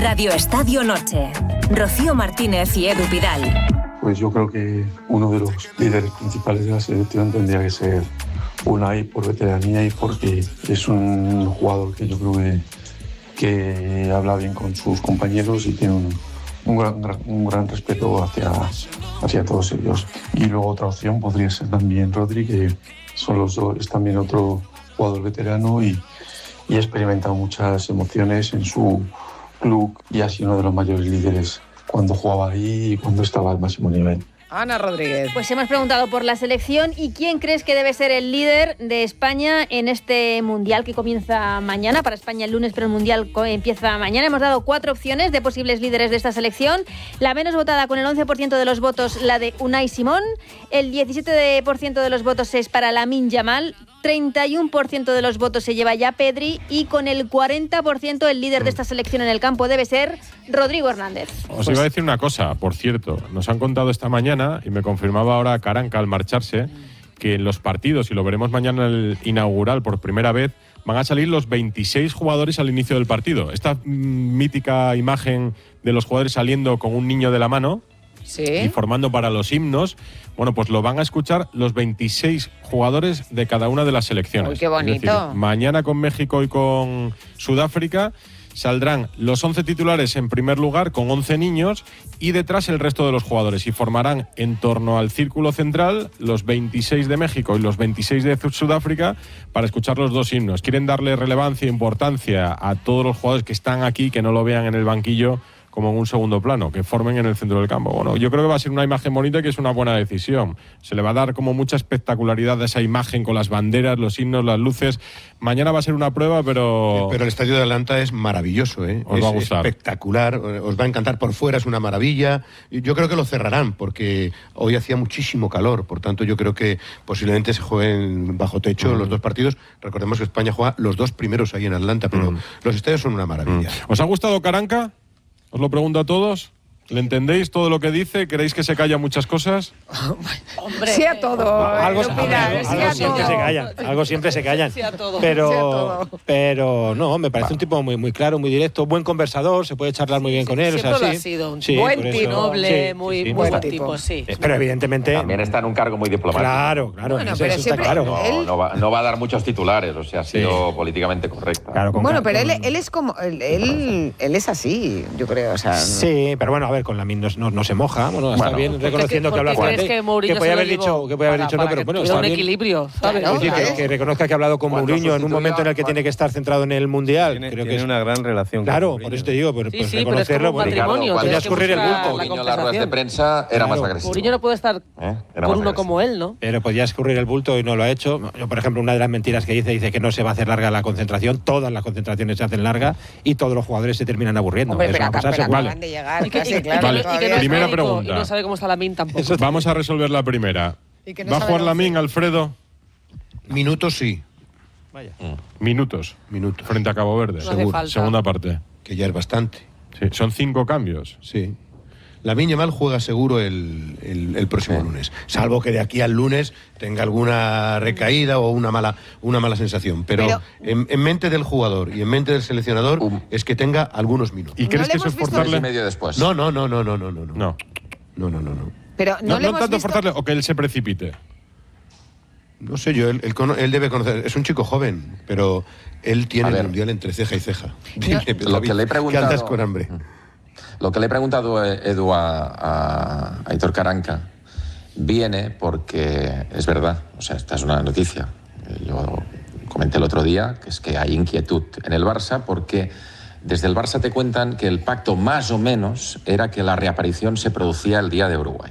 Radio Estadio Noche. Rocío Martínez y Edu Pidal. Pues yo creo que uno de los líderes principales de la selección tendría que ser Unai, por veteranía y porque es un jugador que yo creo que habla bien con sus compañeros y tiene un gran respeto hacia todos ellos. Y luego otra opción podría ser también Rodri, que es también otro jugador veterano y ha experimentado muchas emociones en su club y ha sido uno de los mayores líderes cuando jugaba ahí y cuando estaba al máximo nivel. Ana Rodríguez. Pues hemos preguntado por la selección y quién crees que debe ser el líder de España en este Mundial que comienza mañana. Para España el lunes, pero el Mundial empieza mañana. Hemos dado 4 opciones de posibles líderes de esta selección. La menos votada, con el 11% de los votos, la de Unai Simón. El 17% de los votos es para Lamine Yamal. 31% de los votos se lleva ya Pedri y con el 40% el líder de esta selección en el campo debe ser Rodrigo Hernández. Os iba a decir una cosa, por cierto, nos han contado esta mañana y me confirmaba ahora Caranca al marcharse que en los partidos, y lo veremos mañana en el inaugural por primera vez, van a salir los 26 jugadores al inicio del partido. Esta mítica imagen de los jugadores saliendo con un niño de la mano, ¿sí?, y formando para los himnos, bueno, pues lo van a escuchar los 26 jugadores de cada una de las selecciones. Uy, qué bonito. Es decir, mañana con México y con Sudáfrica saldrán los 11 titulares en primer lugar con 11 niños y detrás el resto de los jugadores y formarán en torno al círculo central los 26 de México y los 26 de Sudáfrica para escuchar los dos himnos. Quieren darle relevancia e importancia a todos los jugadores que están aquí, que no lo vean en el banquillo como en un segundo plano, que formen en el centro del campo. Bueno, yo creo que va a ser una imagen bonita y que es una buena decisión. Se le va a dar como mucha espectacularidad a esa imagen con las banderas, los himnos, las luces. Mañana va a ser una prueba, pero el estadio de Atlanta es maravilloso, ¿eh? Os va a gustar. Espectacular, os va a encantar. Por fuera es una maravilla. Yo creo que lo cerrarán porque hoy hacía muchísimo calor, por tanto yo creo que posiblemente se jueguen bajo techo los dos partidos. Recordemos que España juega los 2 primeros ahí en Atlanta, pero los estadios son una maravilla. ¿Os ha gustado Caranca? Os lo pregunto a todos. ¿Le entendéis todo lo que dice? ¿Queréis que se calla muchas cosas? Hombre, sí a todo. Algo siempre se callan. Sí a todo. Pero no, me parece un tipo muy claro, muy directo, buen conversador, se puede charlar muy bien con él. Siempre lo ha sido un buen tipo, noble, muy buen tipo, sí. Pero evidentemente también está en un cargo muy diplomático. Claro, bueno, eso pero está claro. No va a dar muchos titulares, o sea, ha sido políticamente correcta. Claro, bueno, pero él es como él es así, yo creo, o sea. Sí, pero bueno, a ver, con Lamine no se moja. Bueno, está bien reconociendo que habla con él. Que puede haber dicho no, pero bueno, está un bien. equilibrio, ¿sabes? Claro, que reconozca que ha hablado con Mourinho en un momento en el que tiene que estar centrado en el Mundial. Creo que es una gran relación. Claro, por eso te digo, pues reconocerlo. Podría escurrir el bulto. Mourinho en las ruedas de prensa era más agresivo. Mourinho no puede estar con uno como él, ¿no? Pero podía escurrir el bulto y no lo ha hecho. Yo, por ejemplo, una de las mentiras que dice que no se va a hacer larga la concentración. Todas las concentraciones se hacen largas y todos los jugadores se terminan aburriendo. Hombre, es una cosa segura. Primera pregunta. Y no sabe cómo está Lamine tampoco. Vamos a resolver la primera. ¿Va a jugar Lamine, Alfredo? Minutos sí. Vaya. Minutos. Frente a Cabo Verde. No hace falta. Segunda parte. Que ya es bastante. Sí, son 5 cambios. Sí. Lamine Yamal juega seguro el próximo lunes, salvo que de aquí al lunes tenga alguna recaída o una mala sensación. Pero en mente del jugador y en mente del seleccionador es que tenga algunos minutos. ¿Y crees que eso es forzarle? Medio después. No. No. Pero no tanto forzarle o que él se precipite. No sé yo, él debe conocer. Es un chico joven, pero él tiene el Mundial entre ceja y ceja. Lo que le he preguntado. Que andas con hambre. Lo que le he preguntado, Edu, a Aitor Caranca, viene porque es verdad, o sea, esta es una noticia. Yo comenté el otro día que es que hay inquietud en el Barça porque desde el Barça te cuentan que el pacto más o menos era que la reaparición se producía el día de Uruguay.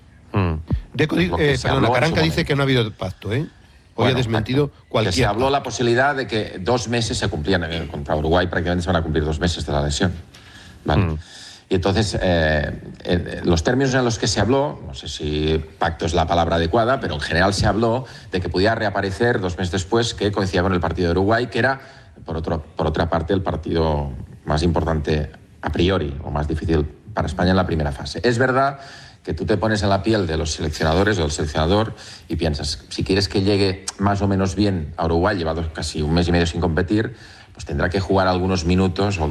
Caranca dice que no ha habido pacto, ¿eh? Hoy ha desmentido cualquier. Que se habló la posibilidad de que 2 meses se cumplían. Contra Uruguay prácticamente se van a cumplir 2 meses de la lesión. ¿Vale? Y entonces, los términos en los que se habló, no sé si pacto es la palabra adecuada, pero en general se habló de que pudiera reaparecer 2 meses después, que coincidía con el partido de Uruguay, que era, por otra parte, el partido más importante a priori, o más difícil para España en la primera fase. Es verdad que tú te pones en la piel de los seleccionadores o del seleccionador y piensas, si quieres que llegue más o menos bien a Uruguay, llevado casi 1 mes y medio sin competir, pues tendrá que jugar algunos minutos